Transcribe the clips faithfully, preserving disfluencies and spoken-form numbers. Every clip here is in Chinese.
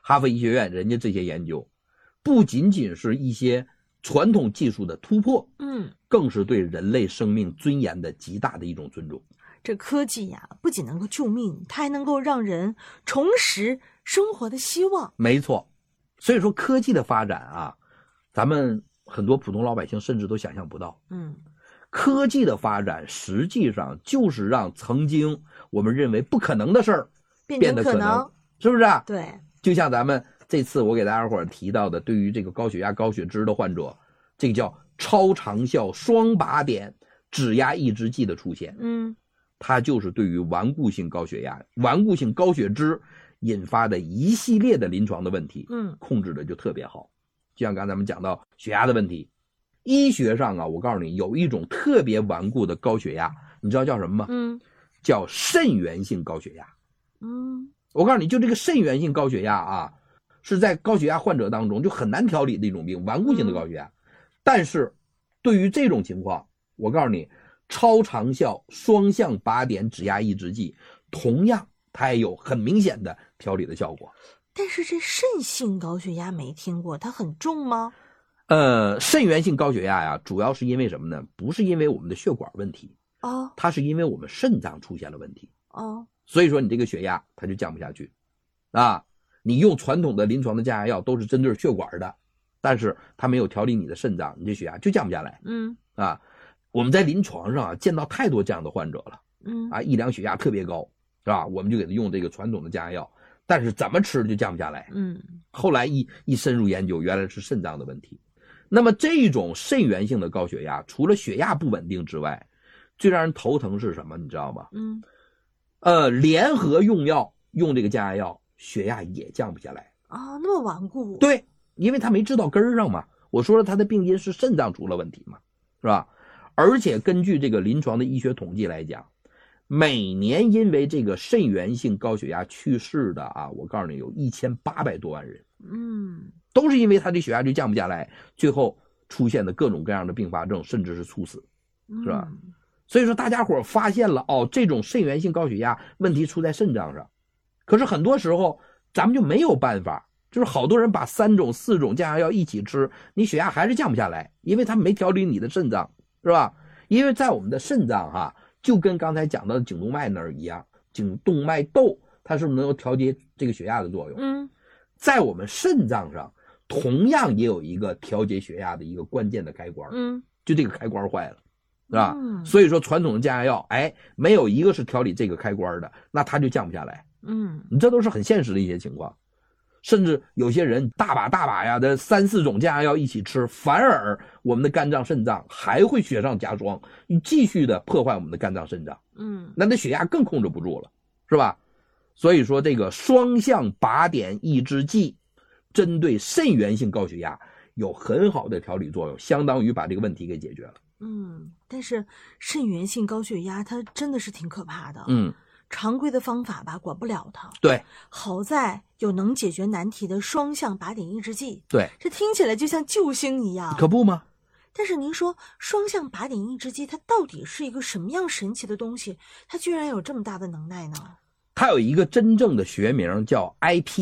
哈佛医学院人家这些研究，不仅仅是一些传统技术的突破， 嗯， 更是对人类生命尊严的极大的一种尊重。 这科技呀，不仅能够救命，它还能够让人重拾生活的希望。 没错，所以说科技的发展啊，咱们很多普通老百姓甚至都想象不到。 嗯， 科技的发展实际上就是让曾经我们认为不可能的事儿变得可能， 可能是不是啊？ 对， 就像咱们这次我给大家伙儿提到的，对于这个高血压、高血脂的患者，这个叫超长效双靶点指压抑制剂的出现， 嗯， 它就是对于顽固性高血压、顽固性高血脂引发的一系列的临床的问题， 嗯， 控制的就特别好。就像刚才咱们讲到血压的问题，医学上啊，我告诉你，有一种特别顽固的高血压，你知道叫什么吗？ 嗯， 叫肾源性高血压。 嗯， 我告诉你，就这个肾源性高血压啊，是在高血压患者当中就很难调理的一种病，顽固性的高血压。嗯、但是对于这种情况，我告诉你，超长效双向靶点指压抑制剂同样它也有很明显的调理的效果。 但是这肾性高血压没听过，它很重吗？ 呃，肾源性高血压呀，主要是因为什么呢？不是因为我们的血管问题， 哦， 它是因为我们肾脏出现了问题， 哦， 所以说你这个血压它就降不下去，啊，你用传统的临床的降压药都是针对血管的，但是它没有调理你的肾脏，你这血压就降不下来， 嗯， 啊，我们在临床上啊见到太多这样的患者了， 嗯， 啊，一量血压特别高，是吧？我们就给他用这个传统的降压药，但是怎么吃就降不下来， 嗯， 后来一一深入研究，原来是肾脏的问题。那么这种肾源性的高血压，除了血压不稳定之外，最让人头疼是什么？你知道吗？ 嗯， 呃，联合用药用这个降压药，血压也降不下来啊、哦，那么顽固。 对，因为他没治到根儿上嘛。我说了，他的病因是肾脏出了问题嘛，是吧？而且根据这个临床的医学统计来讲，每年因为这个肾源性高血压去世的啊，我告诉你有一千八百多万人。 嗯， 都是因为他这血压就降不下来，最后出现的各种各样的并发症，甚至是猝死，是吧？ 嗯、 所以说大家伙发现了哦，这种肾源性高血压问题出在肾脏上，可是很多时候咱们就没有办法，就是好多人把三种四种降压药一起吃，你血压还是降不下来，因为他没调理你的肾脏，是吧？因为在我们的肾脏哈，就跟刚才讲到的颈动脉那儿一样，颈动脉窦它是不是能够调节这个血压的作用？ 嗯。 在我们肾脏上同样也有一个调节血压的一个关键的开关， 嗯， 就这个开关坏了，是吧？ 嗯， 所以说传统的降压药，哎，没有一个是调理这个开关的，那它就降不下来。 嗯， 你这都是很现实的一些情况，甚至有些人大把大把呀的三四种降压药一起吃，反而我们的肝脏肾脏还会雪上加霜，继续的破坏我们的肝脏肾脏。 嗯， 那那血压更控制不住了，是吧？所以说这个双向靶点抑制剂针对肾源性高血压有很好的调理作用，相当于把这个问题给解决了。 嗯，但是肾源性高血压它真的是挺可怕的。 嗯， 常规的方法吧管不了它。 对， 好在有能解决难题的双向靶点抑制剂。 对， 这听起来就像救星一样。 可不吗？ 但是您说双向靶点抑制剂它到底是一个什么样神奇的东西？它居然有这么大的能耐呢？ 它有一个真正的学名叫 I P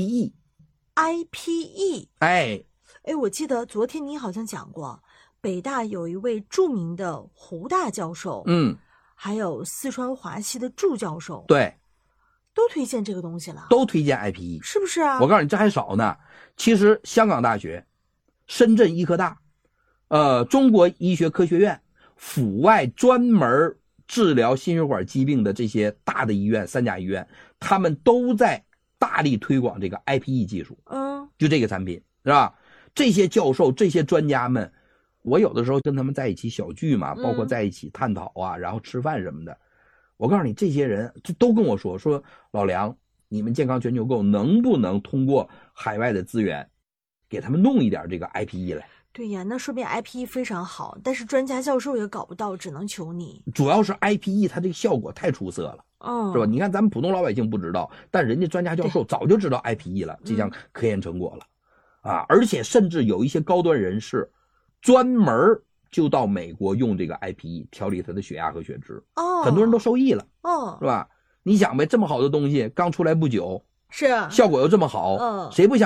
E。I P E， 哎哎，我记得昨天你好像讲过，北大有一位著名的胡大教授， 嗯， 还有四川华西的祝教授， 对， 都推荐这个东西了， 都推荐 I P E， 是不是啊？ 我告诉你，这还少呢。其实香港大学、深圳医科大、呃中国医学科学院、阜外专门治疗心血管疾病的这些大的医院，三甲医院，他们都在大力推广这个 I P E 技术， 嗯， 就这个产品，是吧？这些教授、这些专家们，我有的时候跟他们在一起小聚嘛，包括在一起探讨啊，嗯、然后吃饭什么的。我告诉你，这些人就都跟我说说，老梁，你们健康全球购能不能通过海外的资源，给他们弄一点这个 I P E 来？ 对呀，那说明 I P E 非常好，但是专家教授也搞不到，只能求你。 主要是 I P E 它这个效果太出色了。 嗯， 是吧？你看咱们普通老百姓不知道，但人家专家教授早就知道 I P E 了，这项科研成果了，嗯、啊！而且甚至有一些高端人士，专门就到美国用这个 I P E 调理他的血压和血脂， 哦， 很多人都受益了， 哦， 是吧？你想呗，这么好的东西刚出来不久， 是效果又这么好， 嗯， 谁不想